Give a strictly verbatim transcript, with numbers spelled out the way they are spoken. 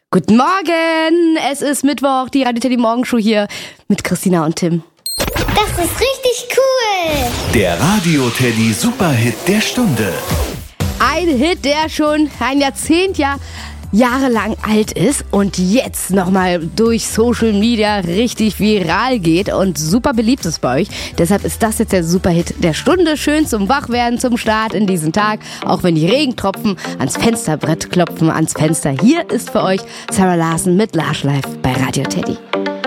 Guten Morgen, es ist Mittwoch, die Radio Teddy Morgenshow hier mit Christina und Tim. Das ist richtig cool. Der Radio Teddy Superhit der Stunde. Ein Hit, der schon ein Jahrzehnt, ja jahrelang alt ist und jetzt nochmal durch Social Media richtig viral geht und super beliebt ist bei euch. Deshalb ist das jetzt der Superhit der Stunde. Schön zum Wachwerden, zum Start in diesen Tag. Auch wenn die Regentropfen ans Fensterbrett klopfen, ans Fenster. Hier ist für euch Sarah Larson mit Large Life bei Radio Teddy.